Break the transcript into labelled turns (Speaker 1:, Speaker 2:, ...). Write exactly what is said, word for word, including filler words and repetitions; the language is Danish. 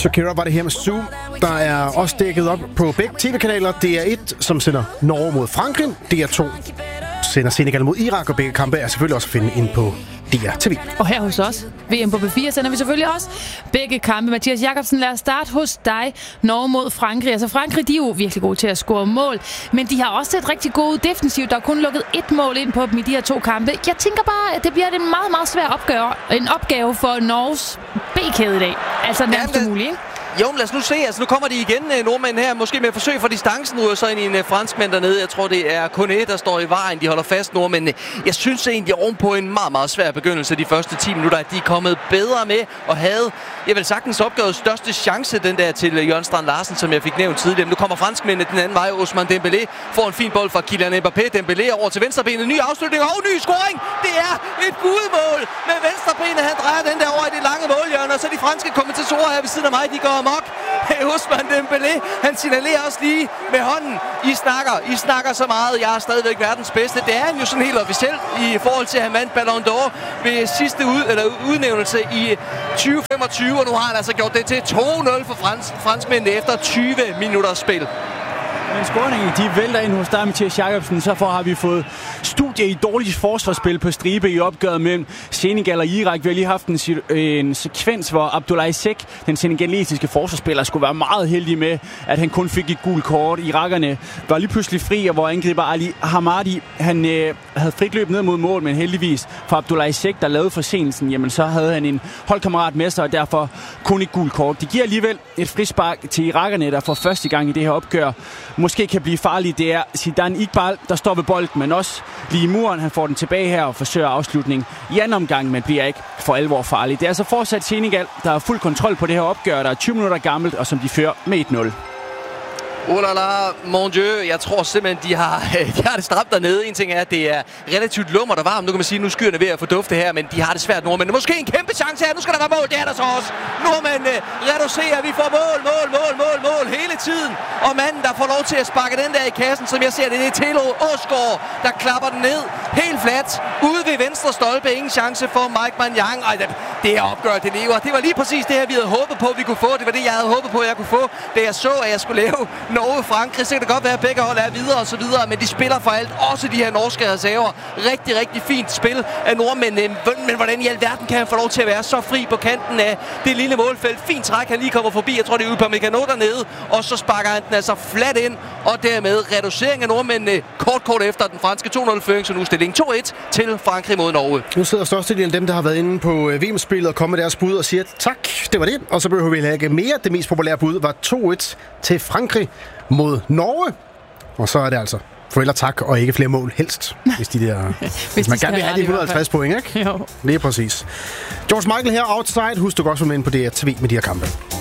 Speaker 1: Shakira var det her med Zoom. Der er også dækket op på begge tv-kanaler. D R et, som sender Norge mod Frankrig. D R to sender Senegal mod Irak, og begge kampe er selvfølgelig også at finde ind på D R T V.
Speaker 2: Og her hos os, V M på B fire, sender vi selvfølgelig også begge kampe. Mathias Jakobsen, lad os starte hos dig. Norge mod Frankrig. Altså Frankrig, de er jo virkelig gode til at score mål, men de har også et rigtig gode defensivt. Der er kun lukket et mål ind på dem i de her to kampe. Jeg tænker bare, at det bliver en meget, meget svær opgave, en opgave for Norges B-kæde i dag. Altså nærmest umuligt, ikke?
Speaker 3: Jo, lad os nu se. Altså, nu kommer de igen, nordmænd her. Måske med forsøg for distancen ud, og så ind i en uh, franskmand dernede. Jeg tror, det er kun et, der står i vejen. De holder fast, nordmændene. Jeg synes egentlig ovenpå en meget, meget svær begyndelse de første ti minutter, at de er kommet bedre med og havde, jeg vil sagtens opgave største chance, den der til uh, Jørgen Strand Larsen, som jeg fik nævnt tidligere. Nu kommer franskmændene den anden vej. Ousmane Dembélé får en fin bold fra Kylian Mbappé. Dembélé over til venstrebenet. Ny afslutning og ny scoring. Det er et gudmål med venstrebenet. Han drejer den der over i det lange målhjørne, og så de franske kommentatorer her ved siden af mig, de går amok. Ousmane Dembélé, han signalerer også lige med hånden. I snakker, I snakker så meget. Jeg er stadigvæk verdens bedste. Det er han jo sådan helt officielt i forhold til, at han vandt Ballon d'Or ved sidste ud, eller udnævnelse i tyve femogtyve, og nu har han altså gjort det til to nul for frans, franskmændene efter tyve minutters spil.
Speaker 4: Men scoringen, de vælter ind hos dig, Mathias Jakobsen. Så for har vi fået studie i dårligt forsvarsspil på stribe i opgøret mellem Senegal og Irak. Vi har lige haft en, en sekvens, hvor Abdoulaye Seck, den senegalesiske forsvarsspiller, skulle være meget heldig med, at han kun fik et gult kort. Irakerne var lige pludselig fri, og hvor angriber Ali Hamadi, han øh, havde frit løb ned mod mål, men heldigvis for Abdoulaye Seck, der lavede forsendelsen, jamen så havde han en holdkammerat med sig, og derfor kun et gult kort. De giver alligevel et frispark til irakerne, der for første gang i det her opgør måske kan blive farlig. Det er Zidane Iqbal, der står ved bolden, men også lige i muren. Han får den tilbage her og forsøger afslutning i anden omgang, men bliver ikke for alvor farlig. Det er altså fortsat Senegal, der har fuld kontrol på det her opgør, der er tyve minutter gammelt, og som de fører med et nul.
Speaker 3: Oh la la, mon dieu. Jeg tror simpelthen, de har, de har det stramt dernede. En ting er, at det er relativt lummert og varmt. Nu kan man sige, at nu skyerne ved at få dufte her, men de har det svært, nordmændene. Måske en kæmpe chance her. Nu skal der være mål. Det er der så også. Nordmændene reducerer. Vi får mål, mål, mål, mål, mål hele tiden. Og manden, der får lov til at sparke den der i kassen, som jeg ser det, det er Telo Åsgaard, der klapper den ned. Helt flat. Ude ved venstre stolpe. Ingen chance for Mike Maignan. Ej, det er opgøret, det lever. Det var lige præcis det her, vi havde håbet på, vi kunne få. Det var det, jeg havde håbet på, jeg kunne få, da jeg så, at jeg skulle lave Norge Frankrig, så kan det godt være, at begge hold er videre og så videre, men de spiller for alt, også de her norske reserver. Rigtig, rigtig fint spil af nordmændene, men hvordan i alverden kan han få lov til at være så fri på kanten af det lille målfelt? Fint træk, han lige kommer forbi, jeg tror det er ude på Mekano dernede, og så sparker han den altså flat ind, og dermed reducering af nordmændene kort, kort efter den franske to nul-føring, så nu stilling to et til Frankrig mod Norge.
Speaker 1: Nu sidder størstedelen af dem, der har været inde på V M-spillet og kommet med deres bud og siger, tak, det var det, og så behøver vi ikke mere. Det mest populære bud var to et til Frankrig mod Norge. Og så er det altså forældre tak, og ikke flere mål helst. Hvis, de der, hvis, hvis man gerne vil have de et hundrede og halvtreds point, ikke?
Speaker 2: Jo.
Speaker 1: Det er præcis. George Michael her, Outside. Husk du godt at være med på D R T V med de her kampe.